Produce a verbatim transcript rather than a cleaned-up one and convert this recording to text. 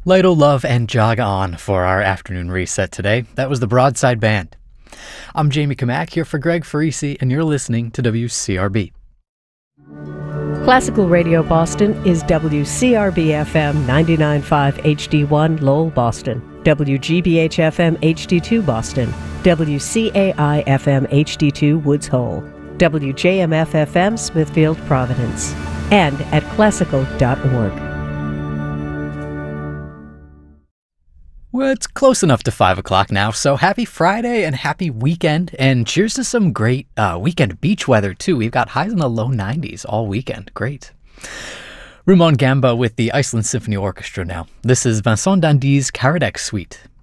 Light o' Love and Jog On for our afternoon reset today. That was the Broadside Band. I'm Jamie Kamak here for Greg Farisi, and you're listening to W C R B. Classical Radio Boston is W C R B F M ninety-nine point five H D one Lowell, Boston, W G B H F M H D two Boston, W C A I F M H D two Woods Hole, W J M F F M Smithfield, Providence, and at classical dot org. Well, it's close enough to five o'clock now, so happy Friday and happy weekend, and cheers to some great uh, weekend beach weather, too. We've got highs in the low nineties all weekend. Great. Rumon Gamba with the Iceland Symphony Orchestra now. This is Vincent Dandy's Karadec Suite.